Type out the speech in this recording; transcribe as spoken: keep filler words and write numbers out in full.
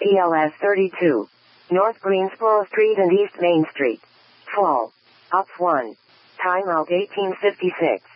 T L S thirty-two. North Greensboro Street and East Main Street. Fall. Ops one. Timeout eighteen fifty-six.